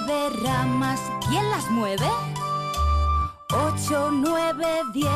9 ramas, ¿quién las mueve? 8, 9, 10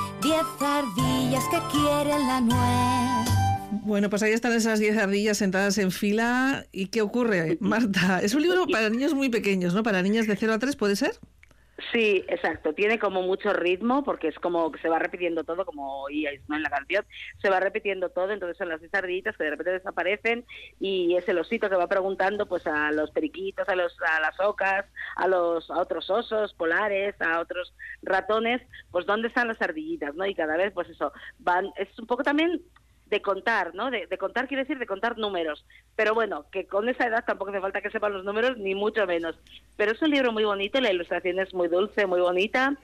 ardillas que quieren la nuez. Bueno, pues ahí están esas 10 ardillas sentadas en fila. ¿Y qué ocurre, Marta? Es un libro para niños muy pequeños, ¿no? Para niñas de 0 a 3, ¿puede ser? Sí, exacto. Tiene como mucho ritmo porque es como que se va repitiendo todo, como oíais, ¿no? En la canción. Se va repitiendo todo, entonces son las 10 ardillitas que de repente desaparecen y es el osito que va preguntando pues a los periquitos, a las ocas, a otros osos polares, a otros ratones, pues dónde están las ardillitas, ¿no? Y cada vez pues eso, es un poco también de contar, ¿no? De contar quiere decir de contar números. Pero bueno, que con esa edad tampoco hace falta que sepan los números, ni mucho menos. Pero es un libro muy bonito, la ilustración es muy dulce, muy bonita,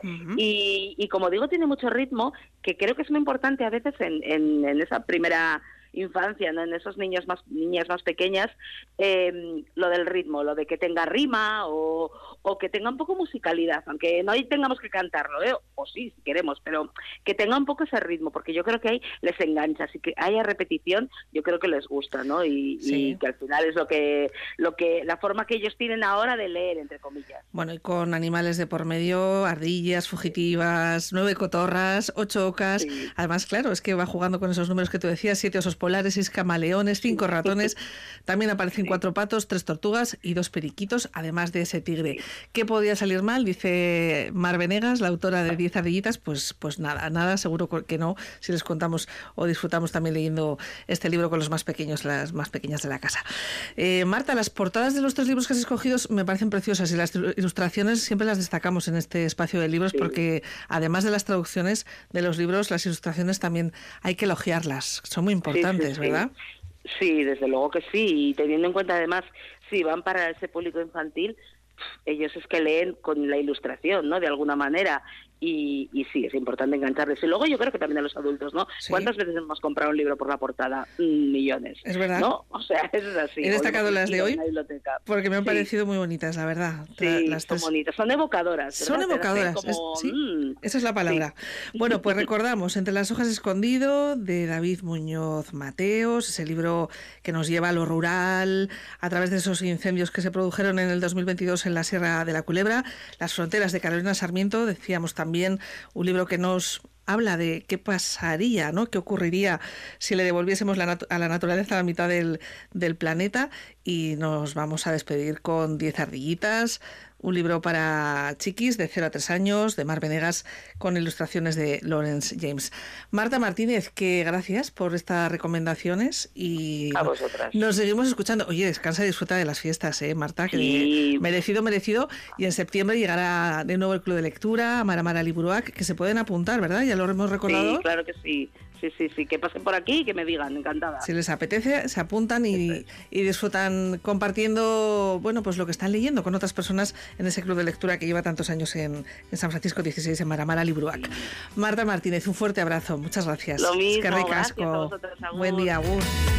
y como digo, tiene mucho ritmo, que creo que es muy importante a veces en esa primera infancia, ¿no? En esos niñas más pequeñas, lo del ritmo, lo de que tenga rima o que tenga un poco musicalidad, aunque no tengamos que cantarlo, o sí, si queremos, pero que tenga un poco ese ritmo, porque yo creo que ahí les engancha, así que haya repetición, yo creo que les gusta, ¿no? Y que al final es lo que la forma que ellos tienen ahora de leer, entre comillas. Bueno, y con animales de por medio, ardillas fugitivas, 9 cotorras, 8 ocas, además, claro, es que va jugando con esos números que tú decías, 7 osos polares, 6 camaleones, 5 ratones, también aparecen 4 patos, 3 tortugas y 2 periquitos, además de ese tigre. ¿Qué podía salir mal? Dice Mar Venegas, la autora de 10 ardillitas, pues nada, seguro que no, si les contamos o disfrutamos también leyendo este libro con los más pequeños, las más pequeñas de la casa. Marta, las portadas de los 3 libros que has escogido me parecen preciosas y las ilustraciones siempre las destacamos en este espacio de libros porque además de las traducciones de los libros, las ilustraciones también hay que elogiarlas, son muy importantes, ¿verdad? Sí, desde luego que sí, y teniendo en cuenta además, si van para ese público infantil, ellos es que leen con la ilustración, ¿no? De alguna manera, y sí, es importante engancharles. Y luego yo creo que también a los adultos, ¿no? Sí. ¿Cuántas veces hemos comprado un libro por la portada? Millones. Es verdad. ¿No? O sea, eso es así. He destacado las de hoy porque me han parecido muy bonitas, la verdad. Sí, las son bonitas, son evocadoras. ¿verdad? Son evocadoras, como, esa es la palabra. Sí. Bueno, pues recordamos, Entre las hojas escondido, de David Muñoz Mateos, ese libro que nos lleva a lo rural, a través de esos incendios que se produjeron en el 2022 en la Sierra de la Culebra, Las fronteras, de Carolina Sarmiento, decíamos también un libro que nos habla de qué pasaría, ¿no? Qué ocurriría si le devolviésemos a la naturaleza la mitad del planeta. Y nos vamos a despedir con 10 ardillitas, un libro para chiquis de 0 a 3 años, de Mar Venegas, con ilustraciones de Lawrence James. Marta Martínez, que gracias por estas recomendaciones y a vosotras. Nos seguimos escuchando. Oye, descansa y disfruta de las fiestas, Marta, que sí. merecido. Y en septiembre llegará de nuevo el Club de Lectura, Amara Liburuac, que se pueden apuntar, ¿verdad? Ya lo hemos recordado. Sí, claro que sí. Sí, que pasen por aquí y que me digan, encantada. Si les apetece, se apuntan y disfrutan compartiendo, bueno, pues lo que están leyendo con otras personas en ese club de lectura que lleva tantos años en San Francisco 16, en Amara Liburuac. Sí. Marta Martínez, un fuerte abrazo, muchas gracias. Lo mismo, es que gracias a vosotros, agur. Buen día, agur.